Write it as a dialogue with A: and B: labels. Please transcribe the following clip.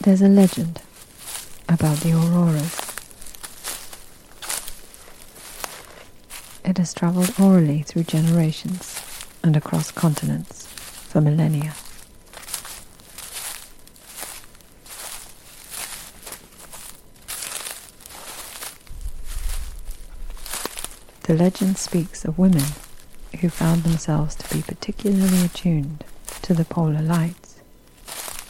A: There's a legend about the auroras. It has traveled orally through generations and across continents for millennia. The legend speaks of women who found themselves to be particularly attuned to the polar lights.